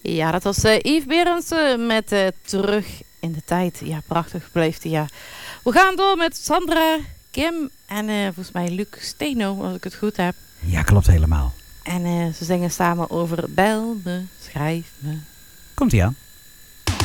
Ja, dat was Yves Berends met Terug in de Tijd. Ja, prachtig blijft hij, ja. We gaan door met Sandra, Kim en volgens mij Luc Steno, als ik het goed heb. Ja, klopt helemaal. En ze zingen samen over bel me, schrijf me. Komt-ie aan.